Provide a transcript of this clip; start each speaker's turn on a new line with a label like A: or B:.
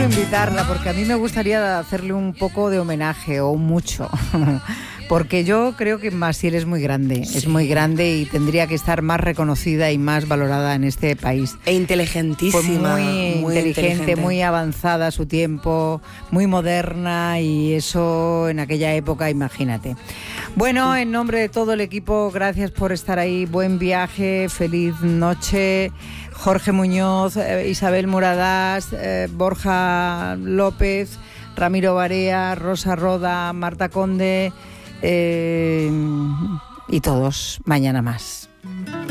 A: quiero invitarla porque a mí me gustaría hacerle un poco de homenaje o mucho. Porque yo creo que Maciel es muy grande, sí. Es muy grande y tendría que estar más reconocida y más valorada en este país.
B: E inteligentísima.
A: Fue muy inteligente, muy avanzada a su tiempo, muy moderna y eso en aquella época, imagínate. Bueno, en nombre de todo el equipo, gracias por estar ahí, buen viaje, feliz noche. Jorge Muñoz, Isabel Muradás, Borja López, Ramiro Barea, Rosa Roda, Marta Conde... y todos, mañana más.